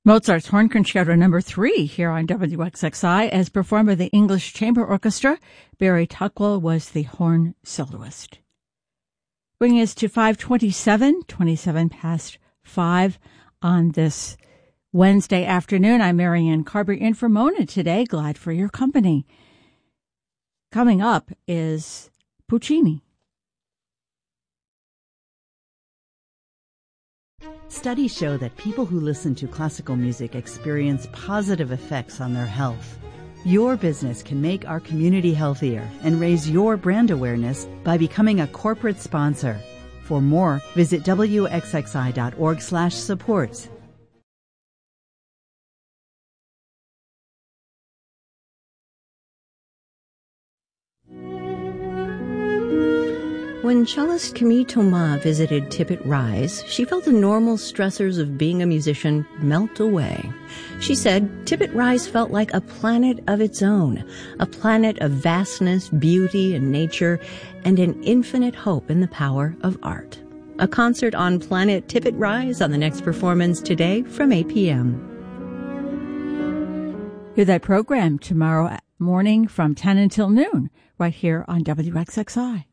Mozart's Horn Concerto No. 3 here on WXXI. As performed by the English Chamber Orchestra, Barry Tuckwell was the horn soloist. Bringing us to 5:27, 27 past 5 on this Wednesday afternoon. I'm Marianne Carber in for Mona today. Glad for your company. Coming up is Puccini. Studies show that people who listen to classical music experience positive effects on their health. Your business can make our community healthier and raise your brand awareness by becoming a corporate sponsor. For more, visit wxxi.org/supports. When cellist Camille Thomas visited Tippett Rise, she felt the normal stressors of being a musician melt away. She said Tippett Rise felt like a planet of its own, a planet of vastness, beauty, and nature, and an infinite hope in the power of art. A concert on Planet Tippett Rise on the next performance today from 8 p.m. Hear that program tomorrow morning from 10 until noon, right here on WXXI.